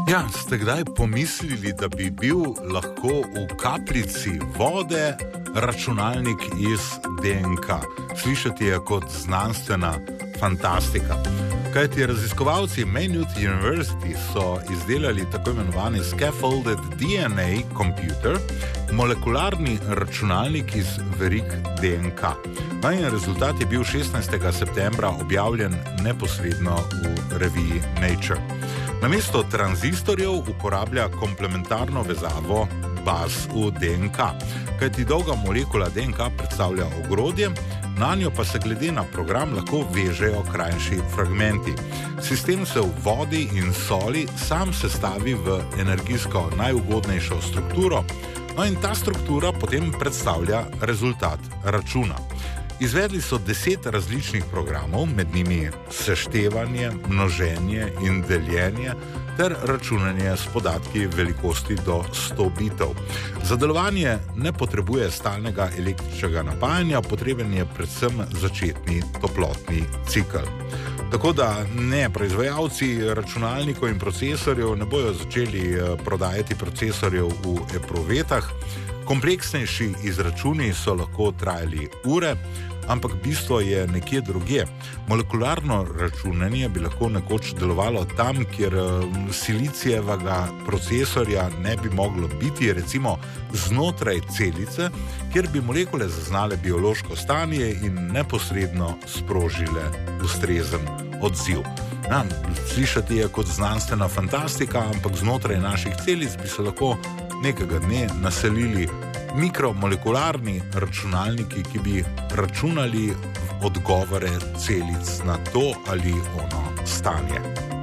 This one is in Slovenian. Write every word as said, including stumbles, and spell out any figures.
Ja, ste kdaj pomislili, da bi bil lahko v kapljici vode računalnik iz D N K? Slišati je kot znanstvena fantastika. Kajti raziskovalci Maynooth University so izdelali tako imenovani Scaffolded D N A Computer, molekularni računalnik iz verig D N K. No in rezultat je bil šestnajstega septembra objavljen neposredno v reviji Nature. Namesto tranzistorjev uporablja komplementarno vezavo baz v D N K, kajti dolga molekula D N K predstavlja ogrodje, na njo pa se glede na program lahko vežejo krajši fragmenti. Sistem se v vodi in soli sam sestavi v energijsko najugodnejšo strukturo, no in ta struktura potem predstavlja rezultat računa. Izvedli so deset različnih programov, med njimi seštevanje, množenje in deljenje ter računanje s podatki velikosti do sto bitov. Za delovanje ne potrebuje stalnega električnega napajanja, potreben je predvsem začetni toplotni cikel. Tako da ne, proizvajalci računalnikov in procesorjev ne bojo začeli prodajati procesorjev v epruvetah. Kompleksnejši izračuni so lahko trajali ure, ampak bistvo je nekje drugje. Molekularno računanje bi lahko nekoč delovalo tam, kjer silicijevega procesorja ne bi moglo biti, recimo znotraj celice, kjer bi molekule zaznale biološko stanje in neposredno sprožile ustrezen odziv. Ja, slišati je kot znanstvena fantastika, ampak znotraj naših celic bi se lahko nekega dne naselili mikromolekularni računalniki, ki bi računali odgovore celic na to ali ono stanje.